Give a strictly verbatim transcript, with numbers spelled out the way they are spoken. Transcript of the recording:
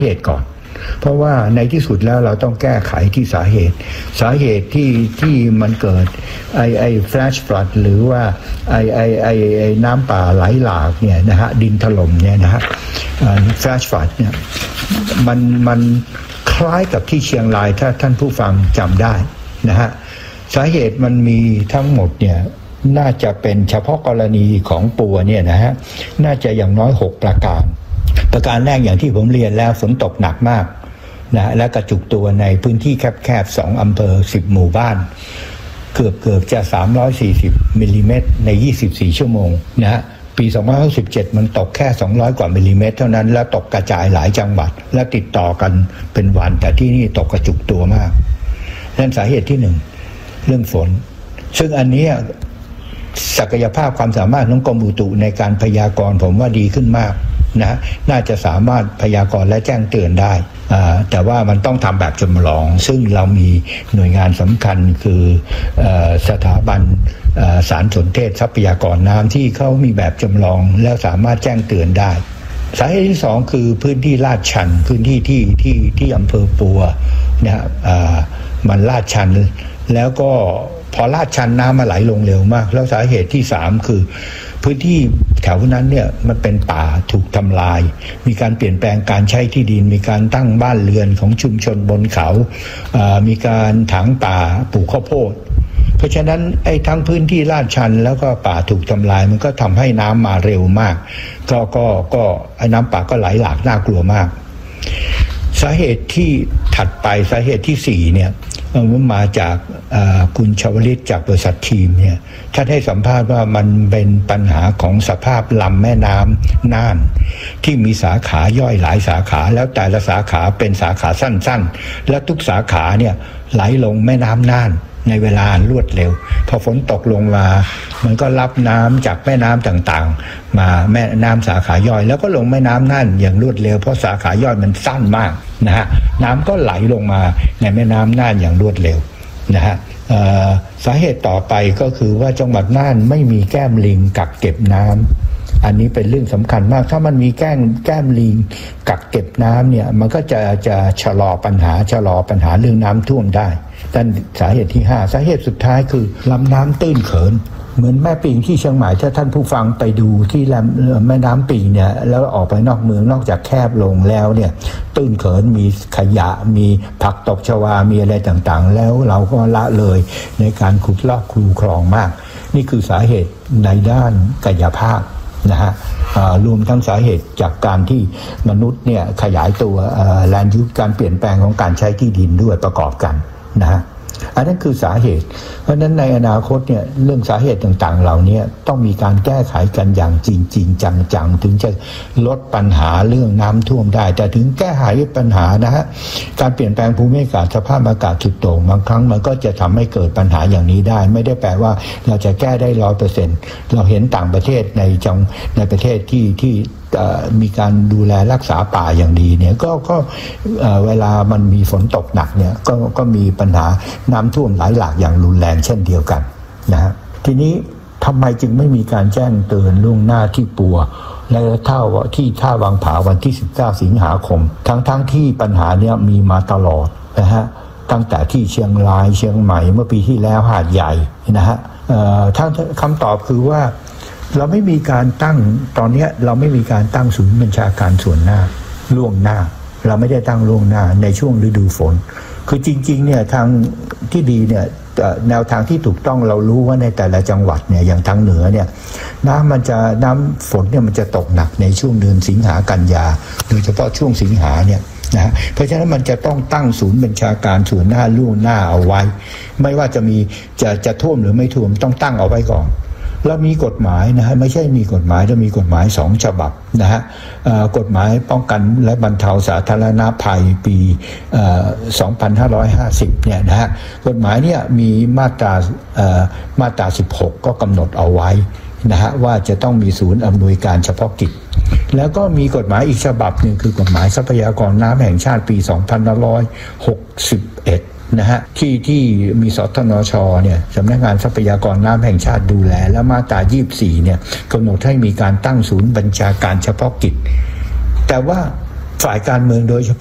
เหตุก่อนเพราะว่าในที่สุดแล้วเราต้องแก้ไขที่สาเหตุสาเหตุที่ที่มันเกิดไอไอ flash flood หรือว่าไอไอไอไอน้ำป่าไหลหลากเนี่ยนะฮะดินถล่มเนี่ยนะฮะ flash flood เนี่ยมันมันคล้ายกับที่เชียงรายถ้าท่านผู้ฟังจำได้นะฮะสาเหตุมันมีทั้งหมดเนี่ยน่าจะเป็นเฉพาะกรณีของปัวเนี่ยนะฮะน่าจะอย่างน้อยหกประการประการแรกอย่างที่ผมเรียนแล้วฝนตกหนักมากนะและกระจุกตัวในพื้นที่แคบๆสองอำเภอสิบหมู่บ้านเกือบเกือบจะสามร้อยสี่สิบมิลลิเมตรในยี่สิบสี่ชั่วโมงนะฮะปีสองพันห้าร้อยสิบเจ็ดมันตกแค่สองร้อยกว่ามิลลิเมตรเท่านั้นแล้วตกกระจายหลายจังหวัดและติดต่อกันเป็นวันแต่ที่นี่ตกกระจุกตัวมากนั่นสาเหตุที่หนึ่งเรื่องฝนซึ่งอันนี้ศักยภาพความสามารถของกรมอุตุในการพยากรณ์ผมว่าดีขึ้นมากนะน่าจะสามารถพยากรณ์และแจ้งเตือนได้แต่ว่ามันต้องทำแบบจำลองซึ่งเรามีหน่วยงานสำคัญคือสถาบันสารสนเทศทรัพยากรน้ำที่เขามีแบบจำลองแล้วสามารถแจ้งเตือนได้สาเหตุที่สองคือพื้นที่ลาดชันพื้นที่ที่ที่ที่อำเภอปัวนะมันลาดชันแล้วก็พอลาดชันน้ำมาไหลลงเร็วมากแล้วสาเหตุที่สามคือพื้นที่แถวนั้นเนี่ยมันเป็นป่าถูกทำลายมีการเปลี่ยนแปลงการใช้ที่ดินมีการตั้งบ้านเรือนของชุมชนบนเขามีการถางป่าปลูกข้าวโพดเพราะฉะนั้นไอ้ทั้งพื้นที่ลาดชันแล้วก็ป่าถูกทำลายมันก็ทำให้น้ำมาเร็วมากก็ก็ก็ไอ้น้ำป่าก็ไหลหลากน่ากลัวมากสาเหตุที่ถัดไปสาเหตุที่สี่เนี่ยมันมาจากคุณชวลิตจากบริษัททีมเนี่ยท่านให้สัมภาษณ์ว่ามันเป็นปัญหาของสภาพลำแม่น้ำน่านที่มีสาขาย่อยหลายสาขาแล้วแต่ละสาขาเป็นสาขาสั้นๆและทุกสาขาเนี่ยไหลลงแม่น้ำน่านในเวลารวดเร็วพอฝนตกลงมามันก็รับน้ำจากแม่น้ำต่างๆมาแม่น้ำสาขาย่อยแล้วก็ลงแม่น้ำน่านอย่างรวดเร็วเพราะสาขาย่อยมันสั้นมากนะฮะน้ำก็ไหลลงมาในแม่น้ำน่านอย่างรวดเร็วนะฮะสาเหตุต่อไปก็คือว่าจังหวัดน่านไม่มีแก้มลิงกักเก็บน้ำอันนี้เป็นเรื่องสำคัญมากถ้ามันมีแก้มแก้มลิงกักเก็บน้ำเนี่ยมันก็จะจะชะลอปัญหาชะลอปัญหาเรื่องน้ำท่วมได้แต่สาเหตุที่ห้าสาเหตุสุดท้ายคือลำน้ำตื้นเขินเหมือนแม่ปิงที่เชียงใหม่ถ้าท่านผู้ฟังไปดูที่ลำแม่น้ำปิงเนี่ยแล้วออกไปนอกเมืองนอกจากแคบลงแล้วเนี่ยตื้นเขินมีขยะมีผักตบชวามีอะไรต่างๆแล้วเราก็ละเลยในการขุดลอกคูคลองมากนี่คือสาเหตุในด้านกายภาพนะฮะรวมทั้งสาเหตุจากการที่มนุษย์เนี่ยขยายตัวแลนด์ยูสการเปลี่ยนแปลงของการใช้ที่ดินด้วยประกอบกันนะฮะอันนั้นคือสาเหตุเพราะฉะนั้นในอนาคตเนี่ยเรื่องสาเหตุต่างๆเหล่านี้ต้องมีการแก้ไขกันอย่างจริงๆจังๆถึงจะลดปัญหาเรื่องน้ำท่วมได้แต่ถึงแก้ไขปัญหานะฮะการเปลี่ยนแปลงภูมิอากาศสภาพอากาศสุดโต่งบางครั้งมันก็จะทำให้เกิดปัญหาอย่างนี้ได้ไม่ได้แปลว่าเราจะแก้ได้ร้อยเปอร์เซ็นต์เราเห็นต่างประเทศในจังในประเทศที่ที่มีการดูแลรักษาป่าอย่างดีเนี่ยก็ก็เวลามันมีฝนตกหนักเนี่ยก็ก็มีปัญหาน้ำท่วมไหลหลากอย่างรุนแรงเช่นเดียวกันนะฮะทีนี้ทำไมจึงไม่มีการแจ้งเตือนล่วงหน้าที่ปัวและท่าที่ท่าวังผาวันที่สิบเก้าสิงหาคมทั้งทั้งที่ปัญหาเนี่ยมีมาตลอดนะฮะตั้งแต่ที่เชียงรายเชียงใหม่เมื่อปีที่แล้วหาดใหญ่นะฮะทั้งคำตอบคือว่าเราไม่มีการตั้งตอนนี้เราไม่มีการตั้งศูนย์บัญชาการส่วนหน้าล่วงหน้าเราไม่ได้ตั้งล่วงหน้าในช่วงฤดูฝนคือจริงๆเนี่ยทางที่ดีเนี่ยแนวทางที่ถูกต้องเรารู้ว่าในแต่ละจังหวัดเนี่ยอย่างทางเหนือเนี่ยน้ำมันจะน้ำฝนเนี่ยมันจะตกหนักในช่วงเดือนสิงหากันยาโดยเฉพาะช่วงสิงหาเนี่ยนะเพราะฉะนั้นมันจะต้องตั้งศูนย์บัญชาการส่วนหน้าล่วงหน้าเอาไว้ไม่ว่าจะมีจะจะท่วมหรือไม่ท่วมต้องตั้งเอาไว้ก่อนเรามีกฎหมายนะฮะไม่ใช่มีกฎหมายเรามีกฎหมายสองฉบับนะฮะกฎหมายป้องกันและบรรเทาสาธารณภัยปีสองพันห้าร้อยห้าสิบเนี่ยนะฮะกฎหมายเนี่ยมีมาตรามาตราสิบหกก็กำหนดเอาไว้นะฮะว่าจะต้องมีศูนย์อำนวยการเฉพาะกิจแล้วก็มีกฎหมายอีกฉบับหนึ่งคือกฎหมายทรัพยากรน้ำแห่งชาติปีสองพันห้าร้อยหกสิบเอ็ดนะฮะที่ที่มีสทนชเนี่ยสำนักงานทรัพยากรน้ำแห่งชาติดูแลและมาตรายี่สิบสี่เนี่ยกำหนดให้มีการตั้งศูนย์บัญชาการเฉพาะกิจแต่ว่าฝ่ายการเมืองโดยเฉพาะ